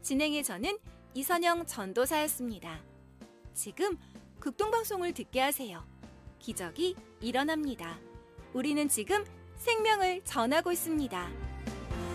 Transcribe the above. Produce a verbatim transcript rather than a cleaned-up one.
진행의 저는 이선영 전도사였습니다. 지금 극동방송을 듣게 하세요. 기적이 일어납니다. 우리는 지금 생명을 전하고 있습니다.